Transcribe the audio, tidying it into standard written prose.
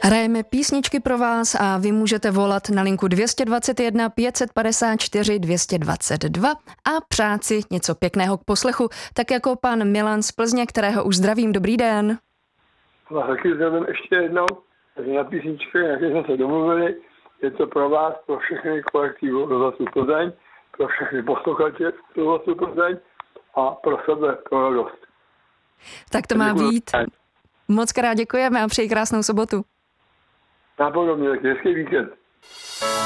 Hrajeme písničky pro vás a vy můžete volat na linku 221 554 222 a přát si něco pěkného k poslechu, tak jako pan Milan z Plzně, kterého už zdravím. Dobrý den. No, taky zdravím ještě jednou, takže na písničky, jaké jsme se domluvili, je to pro vás, pro všechny kolektivy Rozhlasu Plzeň, pro všechny posluchače Rozhlasu Plzeň a pro sebe, pro radost. Tak to má být. Moc krát děkujeme a přeji krásnou sobotu. Napodobně, tak hezký víkend.